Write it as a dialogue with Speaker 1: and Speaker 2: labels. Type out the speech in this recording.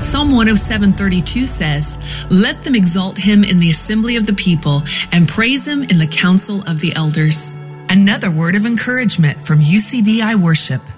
Speaker 1: Psalm 107:32 says, "Let them exalt him in the assembly of the people and praise him in the council of the elders." Another word of encouragement from UCBI Worship.